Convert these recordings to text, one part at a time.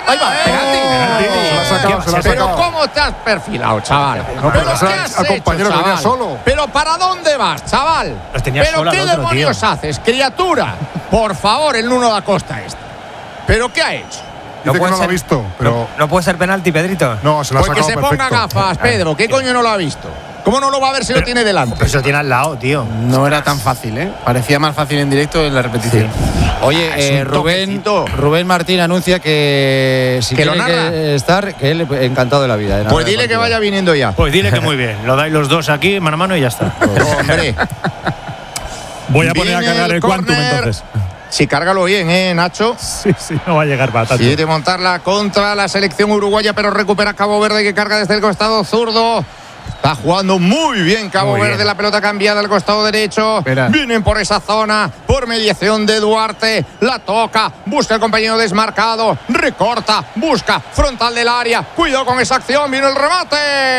Ahí va, penalti. Pero ¿cómo te has perfilado, chaval? No, ¿Pero pero qué has al hecho, compañero que venía chaval? solo. ¿Pero para dónde vas, chaval? Los tenía ¿Pero sola qué el otro, demonios tío. haces, criatura? Por favor, el Nuno da Costa este. ¿Pero qué ha hecho? Dice que no lo ha visto, pero No puede ser penalti, Pedrito. no, se lo ha Pues que sacado se ponga perfecto. gafas, Pedro. ¿Qué coño no lo ha visto? ¿Cómo no lo va a ver si lo tiene delante? Pero se lo tiene al lado, tío. No era tan fácil, ¿eh? Parecía más fácil en directo en la repetición. Oye, un Rubén toquecito. Martín anuncia que si ¿Que lo tiene narra? que estar, que él encantado de la vida. de narrar Pues el dile que partido. vaya viniendo ya. Pues dile que muy bien. Lo dais los dos aquí, mano a mano y ya está. Hombre. Voy a poner a Viene cargar el el Quantum córner. entonces. Sí, cárgalo bien, Nacho. Sí, no va a llegar para tanto. Quiere montarla contra la selección uruguaya, pero recupera Cabo Verde, que carga desde el costado zurdo. Está jugando muy bien Cabo Muy Verde, bien. la pelota cambiada al costado derecho. Espera. Vienen por esa zona, por mediación de Duarte. La toca, busca el compañero desmarcado, recorta, busca, frontal del área. Cuidado con esa acción, viene el remate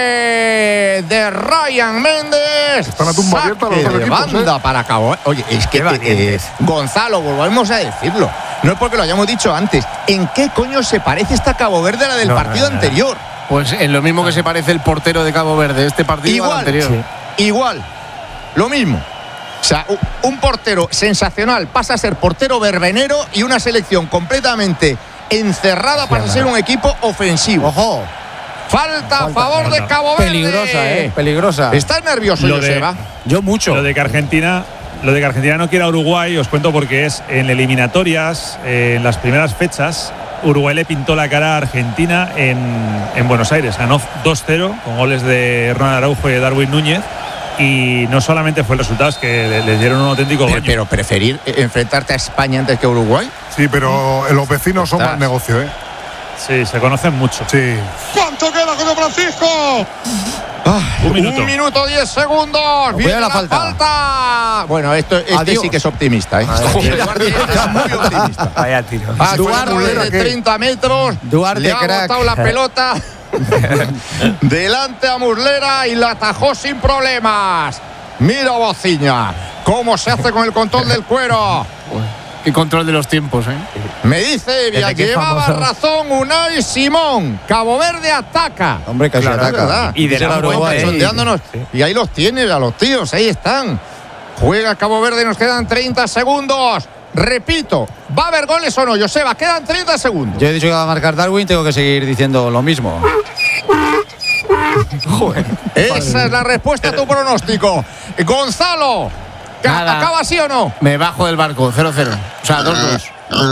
de Ryan Méndez. Están a tumba abierta los Saque dos de equipos, banda para Cabo Verde. Oye, es que Qué valientes. Gonzalo, volvemos a decirlo. No es porque lo hayamos dicho antes. ¿En qué coño se parece esta Cabo Verde a la del partido anterior? Pues en lo mismo que se parece el portero de Cabo Verde, este partido al Igual, anterior. igual, lo mismo. O sea, un portero sensacional pasa a ser portero verbenero y una selección completamente encerrada para ser un equipo ofensivo. Ojo, Falta a favor de Cabo Verde. peligrosa, peligrosa. ¿Estás nervioso, Lo de- Joseba? Yo mucho. Lo de que Argentina no quiera a Uruguay, os cuento porque es en eliminatorias, en las primeras fechas, Uruguay le pintó la cara a Argentina en Buenos Aires. Ganó 2-0 con goles de Ronald Araujo y de Darwin Núñez. Y no solamente fue el resultado, es que les dieron un auténtico baño. Pero preferir enfrentarte a España antes que a Uruguay. Sí, pero los vecinos son mal negocio, ¿eh? Sí, se conocen mucho. Sí. ¿Cuánto queda, José Francisco? Un minuto. 1 minuto 10 segundos. Viene la la falta. falta. Bueno, este Adiós. sí que es optimista, ¿eh? Duarte es muy optimista. Vaya tiro. Duarte de 30 metros. Duarte, le ha crack. botado la pelota delante a Muslera y la atajó sin problemas. Mira Bociña cómo se hace con el control del cuero. Qué control de los tiempos, ¿eh? Me dice Evia, Desde que llevaba famoso. razón Unai Simón. Cabo Verde ataca. Hombre, casi Claro, es ataca. verdad. Y de Dice la Uruguay. Sondeándonos. Y ahí los tiene, a los tíos, ahí están. Juega Cabo Verde, nos quedan 30 segundos. Repito, ¿va a haber goles o no, Joseba? Quedan 30 segundos. Yo he dicho que va a marcar Darwin, tengo que seguir diciendo lo mismo. Esa es la respuesta a tu pronóstico. Gonzalo, Nada. ¿acaba sí o no? Me bajo del barco, 0-0. O sea, 2-2.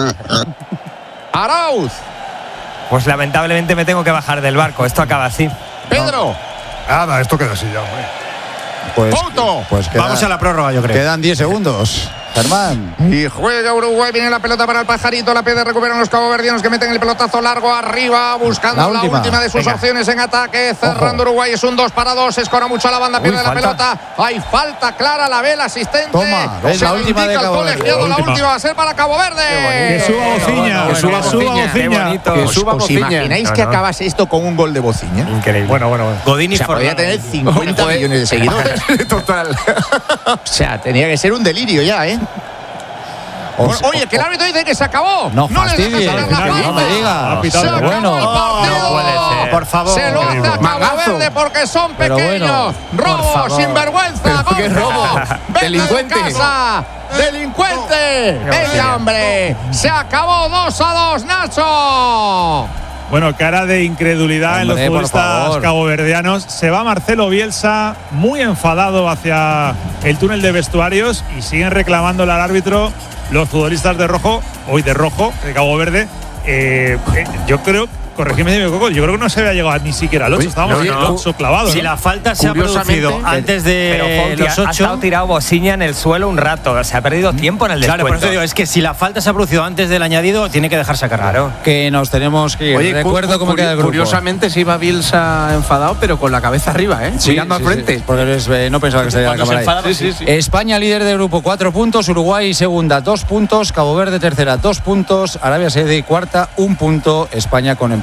Arauz, Pues lamentablemente me tengo que bajar del barco. Esto acaba así. Pedro, Nada, esto queda así ya, hombre. Pues, Couto. pues Vamos a la prórroga, yo creo. quedan 10 segundos. Germán. Y juega Uruguay, viene la pelota para el pajarito, la pierde, recuperan los caboverdianos que meten el pelotazo largo arriba, buscando la última de sus opciones en ataque, cerrando Uruguay, es un 2-2, escora mucho a la banda, pierde la pelota, hay falta clara, la ve el asistente. Toma, ves Se la lo última indica de el Cabo Verde. colegiado, la La última. última va a ser para Cabo Verde. Que suba Bociña. Que suba Bociña. Qué bonito. Que suba ¿Os Bociña. imagináis No, que no. acabase esto con un gol de Bociña? Increíble. Bueno. Godín y O sea, podría Forlán. tener 50 millones de seguidores. Total. O sea, tenía que ser un delirio ya, ¿eh? Bueno, oye, que el árbitro dice que se acabó. No les deja fastidie, sacar la no falta. me diga. Ha pitado Se el acabó bueno. el partido. No puede ser. Por favor. Se lo hace a Cabo Magazo. Verde porque son Pero pequeños. bueno, Robo, favor. sinvergüenza. Pero qué Gonzo. robo. Vete Delincuente. de casa. Delincuente. Venga, hombre. Se acabó 2-2, Nacho. Bueno, cara de incredulidad en los Hombre, por futbolistas favor. caboverdianos. Se va Marcelo Bielsa muy enfadado hacia el túnel de vestuarios y siguen reclamándole al árbitro los futbolistas de rojo, de Cabo Verde. Yo creo, corregidme si me equivoco, yo creo que no se había llegado ni siquiera al 8. Estábamos en el 8 clavado. Si ¿no? la falta se ha Curiosamente, producido antes Pero de Fonti, los ha estado 8. tirado Bociña en el suelo un rato. Se ha perdido tiempo en el Claro, por descuento. eso digo, es que si la falta se ha producido antes del añadido, tiene que dejarse cargar. Claro. Que nos tenemos que ir. Oye, Recuerdo cómo queda el grupo. Curiosamente se iba Bielsa enfadado, pero con la cabeza arriba, ¿eh? Sí, Mirando sí, al frente. sí, porque no pensaba que estaría la Cuando se cámara ahí. enfadaba, sí. España líder de grupo, 4 puntos. Uruguay segunda, 2 puntos. Cabo Verde tercera, 2 puntos. Arabia Saudí cuarta, 1 punto. España con empate.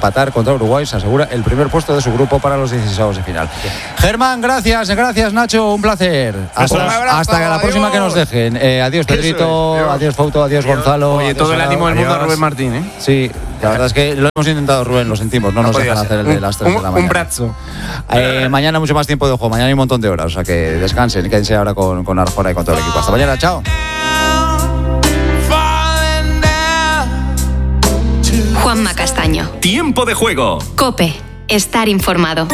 empatar contra Uruguay se asegura el primer puesto de su grupo para los 16avos de final. Germán, gracias Nacho, un placer. Hasta la próxima que nos dejen. Adiós Pedrito, adiós Fauto, adiós Gonzalo. Oye, todo el ánimo del mundo a Rubén Martín, ¿eh? Sí, la verdad es que lo hemos intentado, Rubén, lo sentimos, no nos dejan hacer el de las 3 de la mañana. Un brazo. Mañana mucho más tiempo de juego, mañana hay un montón de horas, o sea que descansen, quédense ahora con Arjona y con todo el equipo. Hasta mañana, chao. Juanma Castaño. Tiempo de juego. COPE. Estar informado.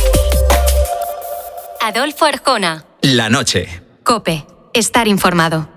Adolfo Arjona. La noche. COPE. Estar informado.